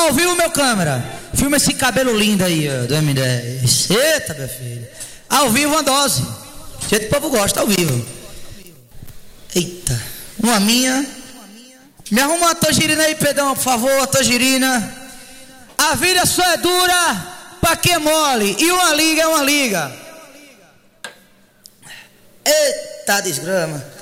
Ao vivo, meu câmera. Filma esse cabelo lindo aí, ó, do M10. Eita, meu filho. Ao vivo, uma dose. Do jeito que o povo gosta, ao vivo. Eita. Uma minha. Me arruma uma tangerina aí, Pedrão, por favor, a tangerina. A vida só é dura pra quem é mole. E uma liga é uma liga. Eita, desgrama.